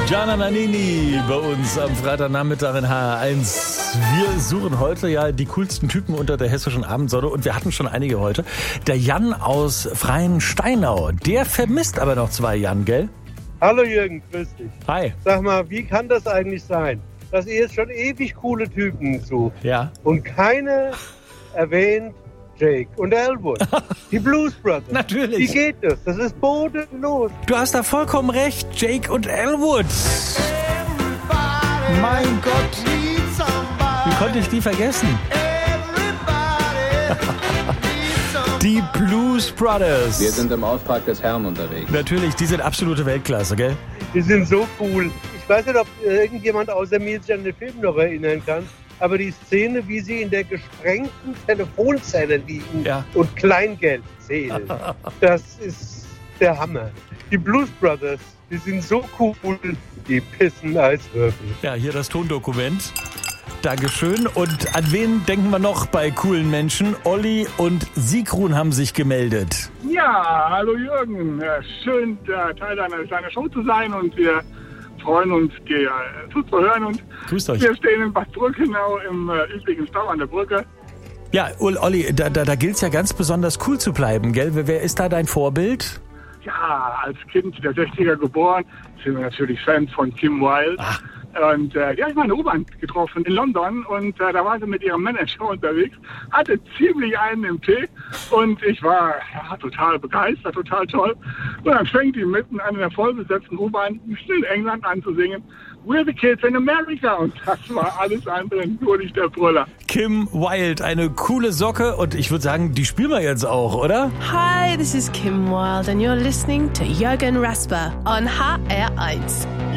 Gianna Nannini bei uns am Freitagnachmittag in HR1. Wir suchen heute ja die coolsten Typen unter der hessischen Abendsonne und wir hatten schon einige heute. Der Jan aus Freiensteinau, der vermisst aber noch zwei Jan, gell? Hallo Jürgen, grüß dich. Hi. Sag mal, wie kann das eigentlich sein, dass ihr jetzt schon ewig coole Typen sucht Ja. und keine erwähnt Jake und Elwood, die Blues Brothers? Natürlich. Wie geht das? Das ist bodenlos. Du hast da vollkommen recht, Jake und Elwood. Mein Gott. Wie konnte ich die vergessen? Die Blues Brothers. Wir sind im Auftrag des Herrn unterwegs. Natürlich, die sind absolute Weltklasse, gell? Die sind so cool. Ich weiß nicht, ob irgendjemand außer mir sich an den Film noch erinnern kann, aber die Szene, wie sie in der gesprengten Telefonzelle liegen und Kleingeld zählen, das ist der Hammer. Die Blues Brothers, die sind so cool, die pissen Eiswürfel. Ja, hier das Tondokument. Dankeschön. Und an wen denken wir noch bei coolen Menschen? Olli und Sigrun haben sich gemeldet. Ja, hallo Jürgen. Schön, Teil deiner Show zu sein und wir freuen uns, dir zuzuhören. Und grüßt euch. Wir stehen in Bad Brückenau im üblichen Stau an der Brücke. Ja, Olli, da gilt es ja ganz besonders cool zu bleiben, gell? Wer ist da dein Vorbild? Ja, als Kind der 60er geboren, sind wir natürlich Fans von Kim Wilde. Ach. Und ich habe meine U-Bahn getroffen in London und da war sie mit ihrem Manager unterwegs, hatte ziemlich einen im Tee und ich war total begeistert, total toll. Und dann fängt die mitten an der vollbesetzten U-Bahn in England an zu singen, "We're the Kids in America", und das war alles andere, nur nicht der Brüller. Kim Wilde, eine coole Socke und ich würde sagen, die spielen wir jetzt auch, oder? Hi, this is Kim Wilde and you're listening to Jürgen Rasper on HR1.